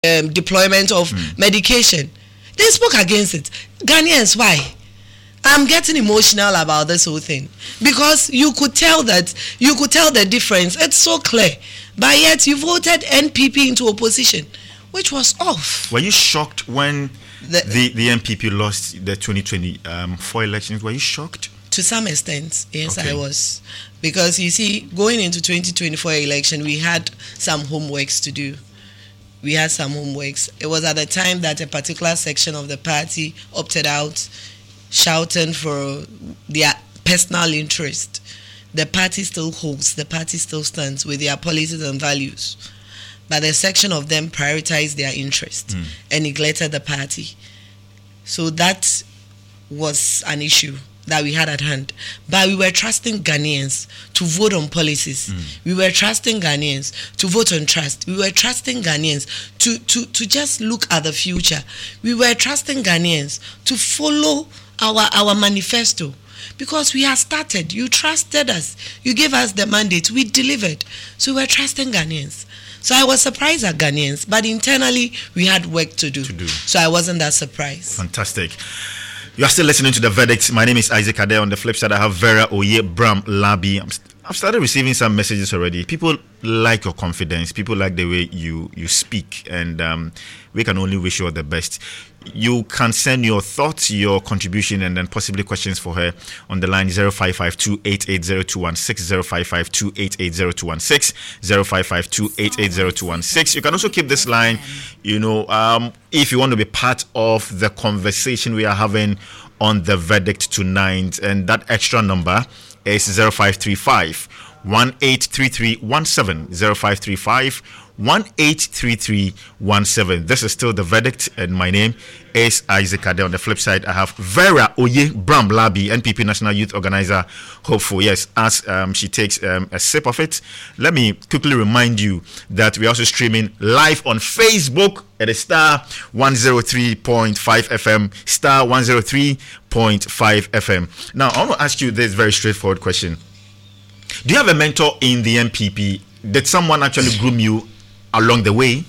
deployment of medication. They spoke against it. Ghanaians, why? I'm getting emotional about this whole thing because you could tell the difference. It's so clear. But yet you voted NPP into opposition, which was off. Were you shocked when the NPP lost the 2024 elections? Were you shocked? To some extent, yes, Okay. I was. Because you see, going into 2024 election, we had some homeworks to do. It was at the time that a particular section of the party opted out, shouting for their personal interest. The party still holds, the party still stands with their policies and values. But a section of them prioritized their interest and neglected the party. So that was an issue that we had at hand. But we were trusting Ghanaians to vote on policies. We were trusting Ghanaians to vote on trust. We were trusting Ghanaians to just look at the future. We were trusting Ghanaians to follow our manifesto. Because we have started. You trusted us. You gave us the mandate. We delivered. So we're trusting Ghanaians. So I was surprised at Ghanaians. But internally, we had work to do. So I wasn't that surprised. Fantastic. You are still listening to The Verdict. My name is Isaac Ade. On the flip side, I have Vera Oye Bram Labi. I've started receiving some messages already. People like your confidence. People like the way you speak. And we can only wish you all the best. You can send your thoughts, your contribution, and then possibly questions for her on the line 0552880216, 0552880216, 0552880216. You can also keep this line, if you want to be part of the conversation we are having on The Verdict tonight. And that extra number is 0535 183317, 0535 183317. This is still The Verdict, and my name is Isaac Ade. On the flip side, I have Vera Oye Bram Labi, NPP National Youth Organizer, hopeful. Yes, as she takes a sip of it, let me quickly remind you that we're also streaming live on Facebook. It is star 103.5 FM, star 103.5 FM. Now, I want to ask you this very straightforward question. Do you have a mentor in the NPP? Did someone actually groom you along the way?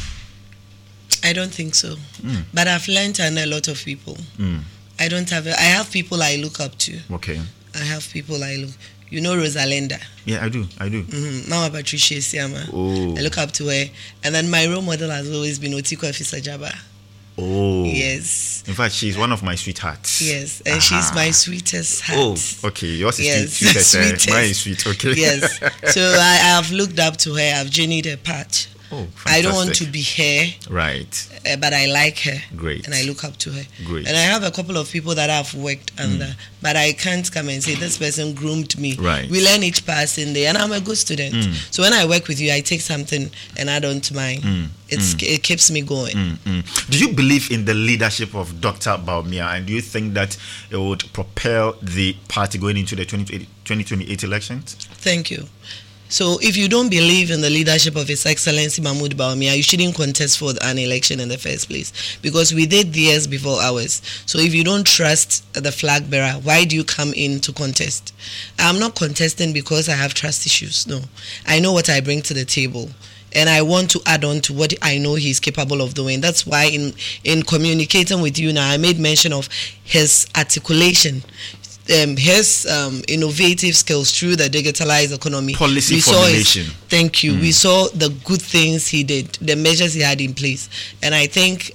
I don't think so. But I've learned and a lot of people. I have people I look up to. Okay. I have people you know Rosalinda? Yeah, I do. Mama Patricia Siama. Oh. I look up to her. And then my role model has always been Otiko Efisajaba. Oh. Yes. In fact, she's one of my sweethearts. Yes, and she's my sweetest heart. Oh, okay. Yours is yes, sweetest. Mine is sweet, okay. Yes. So I have looked up to her. I've journeyed her path. Oh, fantastic. I don't want to be her. Right. But I like her. Great. And I look up to her. Great. And I have a couple of people that I've worked under, but I can't come and say this person groomed me. Right. We learn each person there, and I'm a good student. So when I work with you, I take something and add on to mine. It keeps me going. Do you believe in the leadership of Dr. Bawumia, and do you think that it would propel the party going into the 2028 elections? Thank you. So if you don't believe in the leadership of His Excellency Mahmoud Bawumia, you shouldn't contest for an election in the first place, because we did theirs before ours. So if you don't trust the flag bearer, why do you come in to contest? I'm not contesting because I have trust issues. No, I know what I bring to the table, and I want to add on to what I know he's capable of doing. That's why in communicating with you now, I made mention of his articulation, his innovative skills through the digitalized economy. Policy formulation. Thank you. We saw the good things he did, the measures he had in place. And I think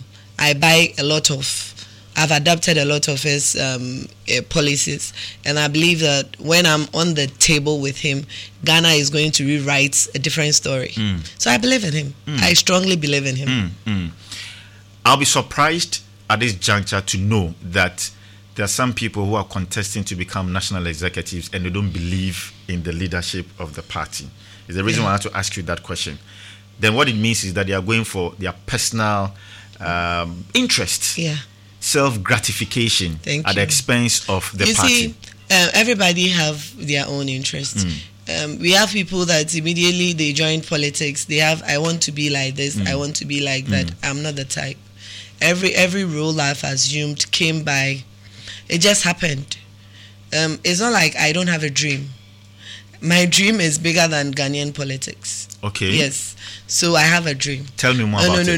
I've adopted a lot of his policies. And I believe that when I'm on the table with him, Ghana is going to rewrite a different story. So I believe in him. I strongly believe in him. I'll be surprised at this juncture to know that there are some people who are contesting to become national executives and they don't believe in the leadership of the party. It's the reason why I have to ask you that question. Then what it means is that they are going for their personal interest, self-gratification at the expense of the party. You see, everybody have their own interest. We have people that immediately they join politics. They have, I want to be like this, I want to be like that. I'm not the type. Every role I've assumed came by. It just happened. It's not like I don't have a dream. My dream is bigger than Ghanaian politics. Okay. Yes. So I have a dream. Tell me more about it.